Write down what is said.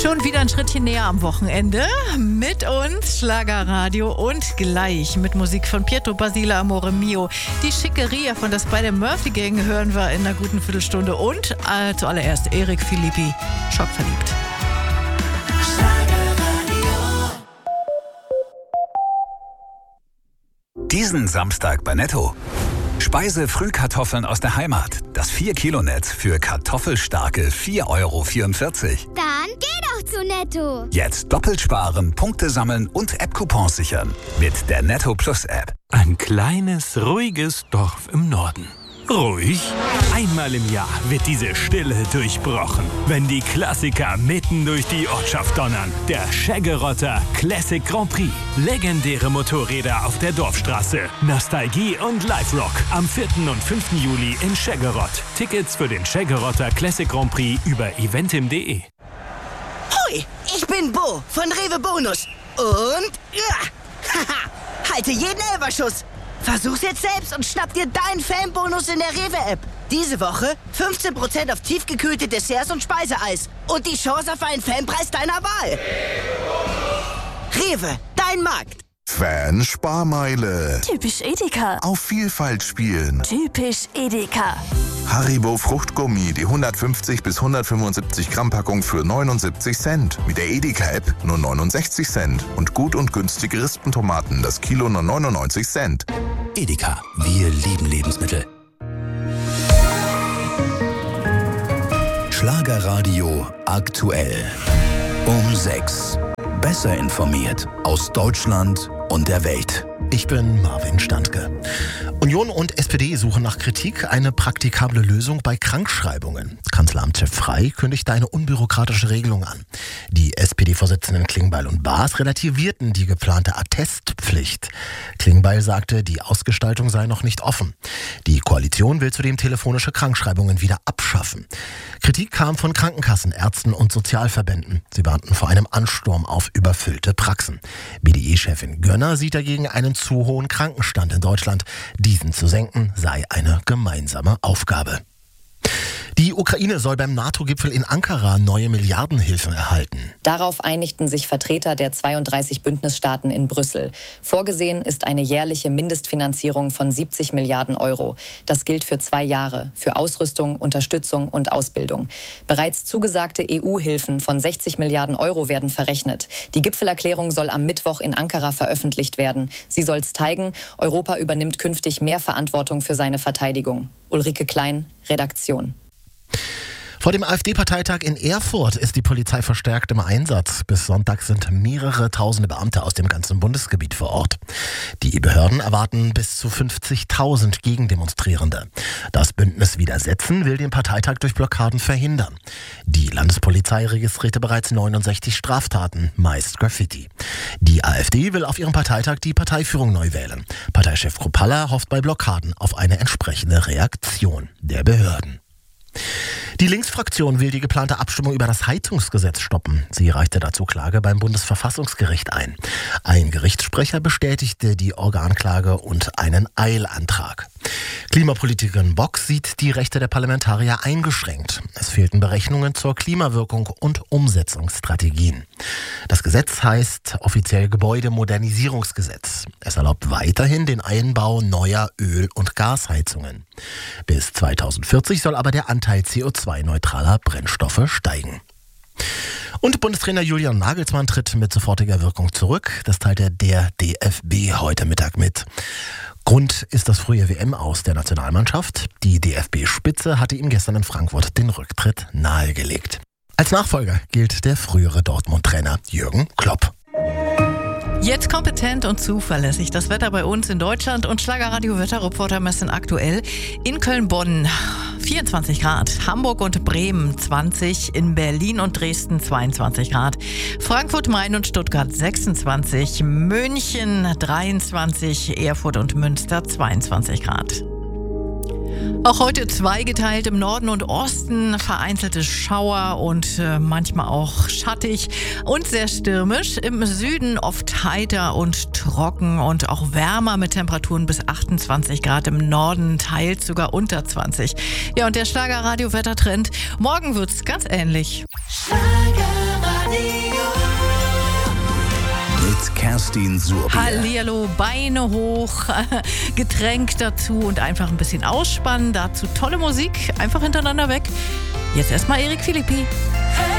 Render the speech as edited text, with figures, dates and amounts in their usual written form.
Schon wieder ein Schrittchen näher am Wochenende. Mit uns Schlagerradio und gleich mit Musik von Pietro Basile, Amore Mio. Die Schickeria von der Spider-Murphy-Gang hören wir in einer guten Viertelstunde. Und zuallererst Eric Filippi, schockverliebt. Diesen Samstag bei Netto. Speise-Frühkartoffeln aus der Heimat. Das 4-Kilo-Netz für kartoffelstarke 4,44 €. Dann geh doch zu Netto. Jetzt doppelt sparen, Punkte sammeln und App-Coupons sichern. Mit der Netto Plus App. Ein kleines, ruhiges Dorf im Norden. Ruhig? Einmal im Jahr wird diese Stille durchbrochen, wenn die Klassiker mitten durch die Ortschaft donnern. Der Scheggerotter Classic Grand Prix. Legendäre Motorräder auf der Dorfstraße. Nostalgie und Live-Rock. Am 4. und 5. Juli in Scheggerott. Tickets für den Scheggerotter Classic Grand Prix über eventim.de. Hoi, ich bin Bo von Rewe Bonus. Und halte jeden Elferschuss. Versuch's jetzt selbst und schnapp dir deinen Fanbonus in der Rewe-App. Diese Woche 15% auf tiefgekühlte Desserts und Speiseeis. Und die Chance auf einen Fanpreis deiner Wahl. Rewe, dein Markt. Fan-Sparmeile. Typisch Edeka. Auf Vielfalt spielen. Typisch Edeka. Haribo Fruchtgummi, die 150 bis 175 Gramm Packung für 79 Cent. Mit der Edeka-App nur 69 Cent. Und gut und günstige Rispentomaten, das Kilo nur 99 Cent. Edeka, wir lieben Lebensmittel. Schlagerradio aktuell. Um 6. Besser informiert aus Deutschland und der Welt. Ich bin Marvin Standke. Union und SPD suchen nach Kritik eine praktikable Lösung bei Krankschreibungen. Kanzleramtschef Frey kündigte eine unbürokratische Regelung an. Die SPD-Vorsitzenden Klingbeil und Baas relativierten die geplante Attestpflicht. Klingbeil sagte, die Ausgestaltung sei noch nicht offen. Die Koalition will zudem telefonische Krankschreibungen wieder abschaffen. Kritik kam von Krankenkassen, Ärzten und Sozialverbänden. Sie warnten vor einem Ansturm auf überfüllte Praxen. BDI-Chefin Gönner sieht dagegen einen zu hohen Krankenstand in Deutschland. Diesen zu senken sei eine gemeinsame Aufgabe. Die Ukraine soll beim NATO-Gipfel in Ankara neue Milliardenhilfen erhalten. Darauf einigten sich Vertreter der 32 Bündnisstaaten in Brüssel. Vorgesehen ist eine jährliche Mindestfinanzierung von 70 Milliarden Euro. Das gilt für 2 Jahre, für Ausrüstung, Unterstützung und Ausbildung. Bereits zugesagte EU-Hilfen von 60 Milliarden Euro werden verrechnet. Die Gipfelerklärung soll am Mittwoch in Ankara veröffentlicht werden. Sie soll zeigen, Europa übernimmt künftig mehr Verantwortung für seine Verteidigung. Ulrike Klein, Redaktion. Vor dem AfD-Parteitag in Erfurt ist die Polizei verstärkt im Einsatz. Bis Sonntag sind mehrere tausende Beamte aus dem ganzen Bundesgebiet vor Ort. Die Behörden erwarten bis zu 50.000 Gegendemonstrierende. Das Bündnis Widersetzen will den Parteitag durch Blockaden verhindern. Die Landespolizei registrierte bereits 69 Straftaten, meist Graffiti. Die AfD will auf ihrem Parteitag die Parteiführung neu wählen. Parteichef Kruppalla hofft bei Blockaden auf eine entsprechende Reaktion der Behörden. Die Linksfraktion will die geplante Abstimmung über das Heizungsgesetz stoppen. Sie reichte dazu Klage beim Bundesverfassungsgericht ein. Ein Gerichtssprecher bestätigte die Organklage und einen Eilantrag. Klimapolitikerin Bock sieht die Rechte der Parlamentarier eingeschränkt. Es fehlten Berechnungen zur Klimawirkung und Umsetzungsstrategien. Das Gesetz heißt offiziell Gebäudemodernisierungsgesetz. Es erlaubt weiterhin den Einbau neuer Öl- und Gasheizungen. Bis 2040 soll aber der Anteil CO2-neutraler Brennstoffe steigen. Und Bundestrainer Julian Nagelsmann tritt mit sofortiger Wirkung zurück. Das teilte der DFB heute Mittag mit. Grund ist das frühe WM-Aus der Nationalmannschaft. Die DFB-Spitze hatte ihm gestern in Frankfurt den Rücktritt nahegelegt. Als Nachfolger gilt der frühere Dortmund-Trainer Jürgen Klopp. Jetzt kompetent und zuverlässig. Das Wetter bei uns in Deutschland und Schlagerradio-Wetterreporter messen aktuell in Köln-Bonn 24 Grad, Hamburg und Bremen 20, in Berlin und Dresden 22 Grad, Frankfurt, Main und Stuttgart 26, München 23, Erfurt und Münster 22 Grad. Auch heute zweigeteilt im Norden und Osten, vereinzelte Schauer und manchmal auch schattig und sehr stürmisch. Im Süden oft heiter und trocken und auch wärmer mit Temperaturen bis 28 Grad. Im Norden teils sogar unter 20. Ja, und der Schlagerradio-Wettertrend. Morgen wird's ganz ähnlich. Schlagerradio. Kerstin Surbier. Hallihallo, Beine hoch, Getränk dazu und einfach ein bisschen ausspannen. Dazu tolle Musik, einfach hintereinander weg. Jetzt erstmal Erik Philippi. Hey.